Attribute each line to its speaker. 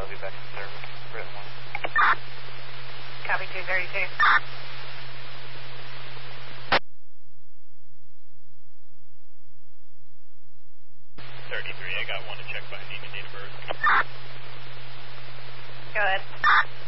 Speaker 1: I'll be back in service. Written one.
Speaker 2: Copy 232.
Speaker 3: 33, I got one to check by name and date of birth.
Speaker 2: Go ahead.